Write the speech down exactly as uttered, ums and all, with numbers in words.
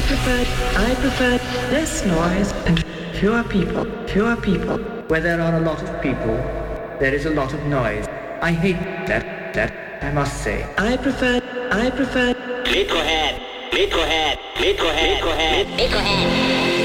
prefer, I prefer less noise and fewer people, fewer people. Where there are a lot of people, there is a lot of noise. I hate that, that, I must say. I prefer, I prefer Metrohead, Metrohead, Metrohead, Metrohead, Metrohead.